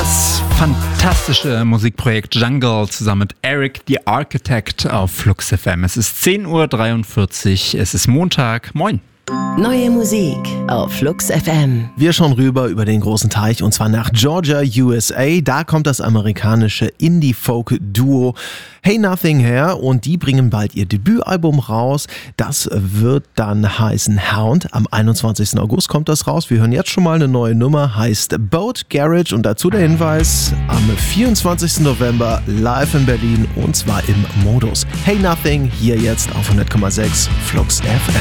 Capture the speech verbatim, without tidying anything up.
Das fantastische Musikprojekt Jungle zusammen mit Eric the Architect auf Flux F M. Es ist zehn Uhr dreiundvierzig, es ist Montag. Moin. Neue Musik auf Flux F M. Wir schauen rüber über den großen Teich und zwar nach Georgia, U S A. Da kommt das amerikanische Indie-Folk-Duo Hey Nothing her und die bringen bald ihr Debütalbum raus. Das wird dann heißen Hound. Am einundzwanzigsten August kommt das raus. Wir hören jetzt schon mal eine neue Nummer, heißt Boat Garage und dazu der Hinweis, am vierundzwanzigsten November live in Berlin und zwar im Modus. Hey Nothing, hier jetzt auf hundert Komma sechs Flux F M.